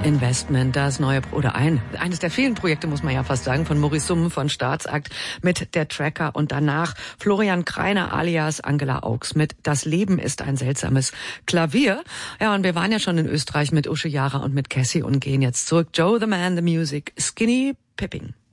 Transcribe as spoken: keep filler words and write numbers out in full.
Investment, das neue, oder ein, eines der vielen Projekte, muss man ja fast sagen, von Maurice Summen von Staatsakt mit Der Tracker und danach Florian Kreiner alias Angela Augs mit Das Leben ist ein seltsames Klavier. Ja, und wir waren ja schon in Österreich mit Usche Jara und mit Cassie und gehen jetzt zurück. Joe the Man, the Music, Skinny Pipping.